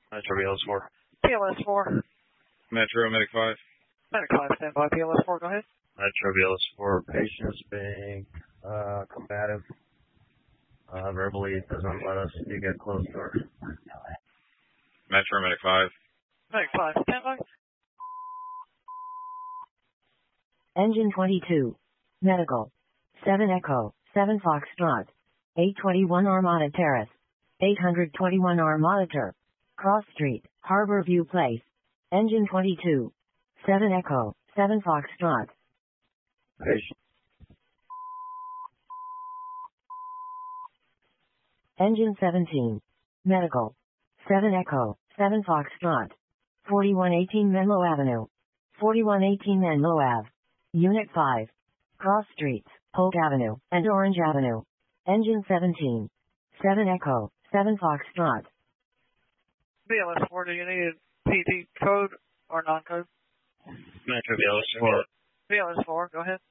Metro BLS 4. PLS 4. Metro Medic 5. Medic 5, stand by. PLS 4, go ahead. Metro BLS 4. Patient's being combative. Verbally doesn't let us get close to her. Metro Medic 5. Medic 5, stand by. Engine 22. Medical. 7 Echo, 7 Foxtrot. 821 Armada Terrace. 821 Armada Ter. Cross Street, Harbor View Place. Engine 22. 7 Echo, 7 Foxtrot. Patient. Engine 17. Medical. 7 Echo, 7 Foxtrot. 4118 Menlo Avenue. 4118 Menlo Ave. Unit 5. Cross Streets, Polk Avenue, and Orange Avenue. Engine 17. 7 Echo, 7 Foxtrot. BLS 4, do you need a PD code or non-code? Metro BLS 4. BLS 4, go ahead.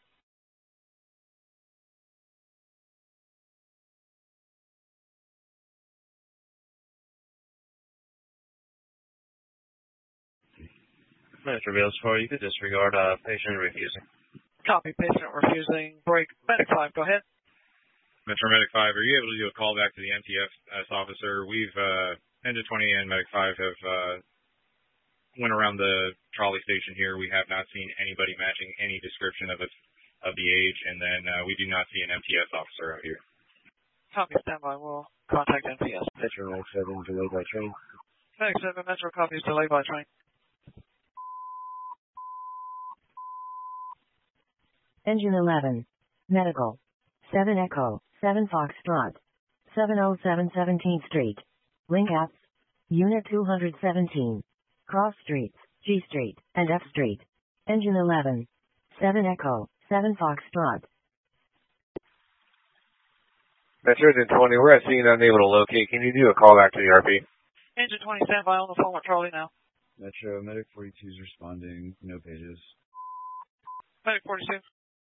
Metro BLS 4, you could disregard patient refusing. Copy, patient refusing. Break. Medic 5, go ahead. Metro Medic 5, are you able to do a call back to the MTF officer? We've, Engine 20 and Medic 5 have went around the trolley station here. We have not seen anybody matching any description of the age, and then we do not see an MTS officer out here. Copy, standby. We'll contact MTS. Metro Medic 7, delayed by train. Medic 7, Metro copies delayed by train. Engine 11. Medical. 7 Echo, 7 Foxtrot. 707 17th Street. Link apps. Unit 217. Cross Streets, G Street, and F Street. Engine 11. 7 Echo, 7 Foxtrot. Metro Engine 20, we're at scene unable to locate. Can you do a call back to the RP? Engine 20, standby on the phone with Charlie now. Metro Medic 42 is responding. No pages. Medic 42.